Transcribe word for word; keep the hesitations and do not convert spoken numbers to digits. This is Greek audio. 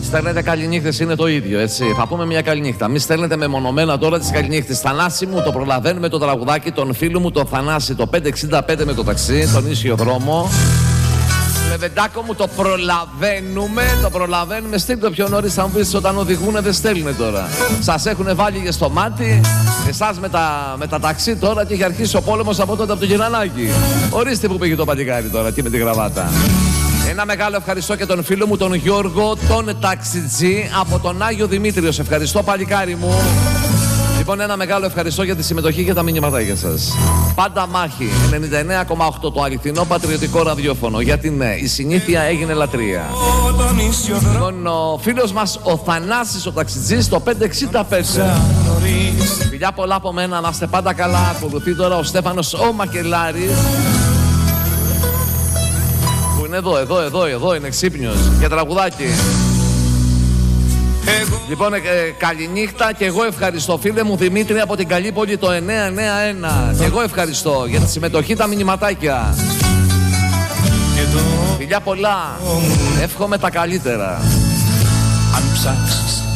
Στέλνετε καληνύχτες, είναι το ίδιο, έτσι. Θα πούμε μια καληνύχτα. Μην στέλνετε μεμονωμένα τώρα τις καληνύχτες. Θανάση μου, το προλαβαίνουμε το τραγουδάκι, τον φίλου μου, τον Θανάση, το πέντε εξήντα πέντε με το ταξί, τον ίσιο δρόμο. Λεβεντάκο μου, το προλαβαίνουμε, το προλαβαίνουμε. Στείλτε το πιο νωρίς, αν πεις όταν οδηγούνε δεν στέλνουνε τώρα. Σας έχουνε βάλει και στο μάτι, εσάς με τα, με τα ταξί τώρα και έχει αρχίσει ο πόλεμος από τότε από το Γερανάκι. Ορίστε που πήγε το πατικάρι τώρα και με τη γραβάτα. Ένα μεγάλο ευχαριστώ και τον φίλο μου τον Γιώργο, τον ταξιτζή από τον Άγιο Δημήτριο. Σε ευχαριστώ παλικάρι μου. Λοιπόν, ένα μεγάλο ευχαριστώ για τη συμμετοχή και τα μηνύματάκια σας. Πάντα μάχη, ενενήντα εννέα κόμμα οκτώ, το αληθινό πατριωτικό ραδιόφωνο. Γιατί ναι, η συνήθεια έγινε λατρεία. Λοιπόν, ο φίλος μας ο Θανάσης ο ταξιτζής, το πέντε εξήντα πέντε. Φιλιά πολλά από μένα, να είστε πάντα καλά. Ακολουθεί τώρα ο Στέφανος ο Μακελάρης. Που είναι εδώ, εδώ, εδώ, εδώ, είναι ξύπνιος. Και τραγουδάκι. Λοιπόν, ε, καληνύχτα και εγώ ευχαριστώ φίλε μου Δημήτρη από την Καλύπολη το εννέα εννέα ένα. Και εγώ ευχαριστώ για τη συμμετοχή, τα μηνυματάκια. Φιλιά πολλά, εύχομαι τα καλύτερα. Αν ψάξεις